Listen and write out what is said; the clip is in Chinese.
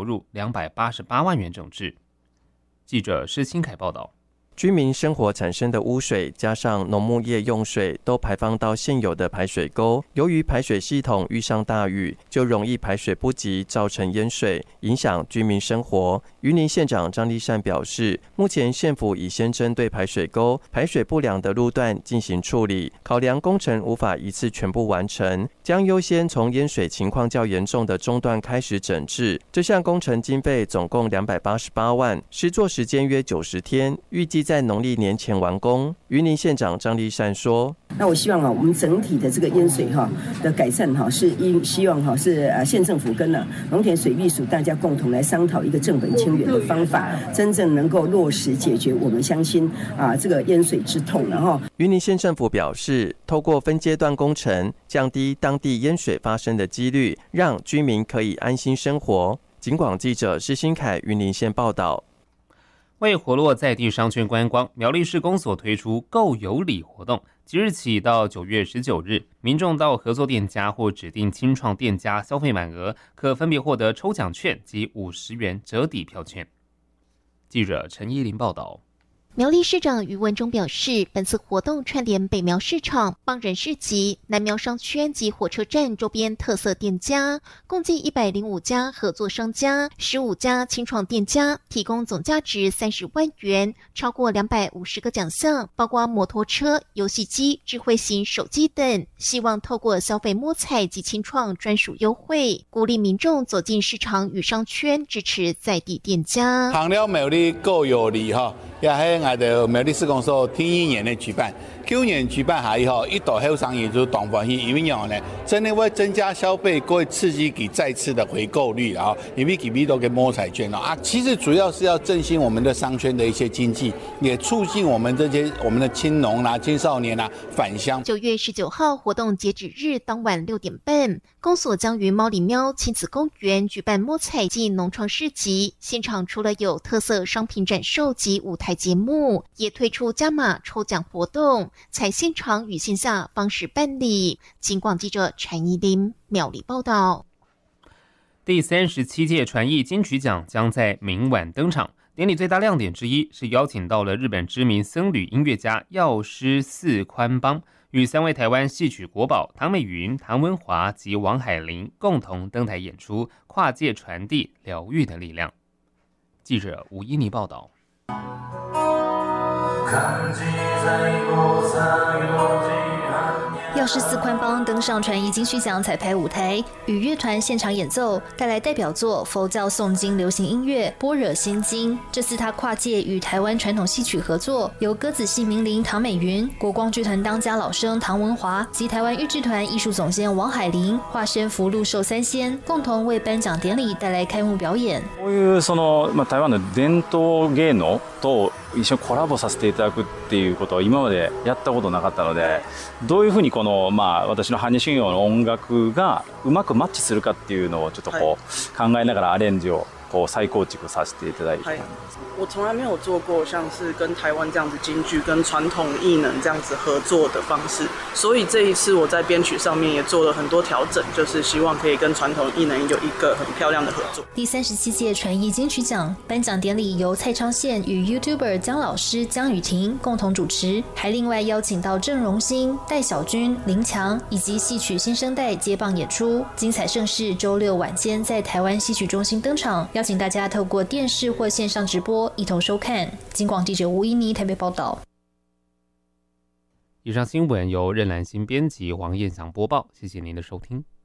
投入288万元整治。记者施清凯报道。 居民生活产生的污水，加上农牧业用水，都排放到现有的排水沟。由于排水系统遇上大雨，就容易排水不及，造成淹水，影响居民生活。云林县长张立善表示，目前县府已先针对排水沟排水不良的路段进行处理，考量工程无法一次全部完成，将优先从淹水情况较严重的中段开始整治。这项工程经费总共288万，施作时间约90天，预计在农历年前完工。云林县长张立善说：“ 那我希望我们整体的这个淹水的改善是希望是县政府跟农田水利署大家共同来商讨一个正本清源的方法，真正能够落实解决我们乡亲这个淹水之痛。”然后， 云林县政府表示，透过分阶段工程，降低当地淹水发生的几率，让居民可以安心生活。警广记者施新凯云林县报道。 为活络在地商圈观光，苗栗市公所推出购有礼活动，即日起到9月19日，民众到合作店家或指定青创店家消费满额，可分别获得抽奖券及50元折抵票券。记者陈依林报道。 苗栗市长余文中表示，本次活动串联北苗市场、邦人市集、南苗商圈及火车站周边特色店家，共计105家合作商家、15家青创店家，提供总价值30万元，超过250个奖项，包括摩托车、游戏机、智慧型手机等。希望透过消费摸彩及青创专属优惠，鼓励民众走进市场与商圈，支持在地店家。 行了苗栗购有礼也喺我哋苗栗市公所第1年的举办，去年举办下以后，一到后生意就大欢喜，因为呢，真的会增加消费，会刺激给再次的回购率因为给都给摸彩券其实主要是要振兴我们的商圈的一些经济，也促进我们我们的青农青少年返乡。 9月19号活动截止日当晚6点半，公所将于猫里喵亲子公园举办摸彩暨农创市集，现场除了有特色商品展售及舞台节目，也推出加码抽奖活动，采现场与线下方式办理。警广记者陈依林苗栗报道。 第37届传艺金曲奖将在明晚登场，典礼最大亮点之一是邀请到了日本知名僧侣音乐家药师寺宽邦，与3位台湾戏曲国宝唐美云、唐文华及王海玲共同登台演出，跨界传递疗愈的力量。记者吴依妮报道。 药师寺宽邦登上传艺金曲奖彩排舞台，与乐团现场演奏，带来代表作佛教诵经流行音乐《般若心经》。这次他跨界与台湾传统戏曲合作，由歌子戏名伶唐美云、国光剧团当家老生唐文华及台湾豫剧团艺术总监王海玲化身福禄寿三仙，共同为颁奖典礼带来开幕表演。 こういう台湾的伝統芸能と一緒にコラボさせていただくっていうことは今までやったことなかったので、どういうふうに私の般若心経の音楽がうまくマッチするかっていうのをちょっと考えながらアレンジを再構築させていただいています。 我从来没有做过像是跟台湾这样子京剧跟传统艺能这样子合作的方式，所以这一次我在编曲上面也做了很多调整，就是希望可以跟传统艺能有一个很漂亮的合作。 第37届传艺金曲奖颁奖典礼由蔡昌宪与 YouTuber 姜老师姜雨婷共同主持，还另外邀请到郑荣兴、戴小军、林强以及戏曲新生代接棒演出。精彩盛事周6晚间在台湾戏曲中心登场，邀请大家透过电视或线上直播一同收看。警广记者吴依妮台北报道。 以上新闻由任兰心编辑，黄燕祥播报，谢谢您的收听。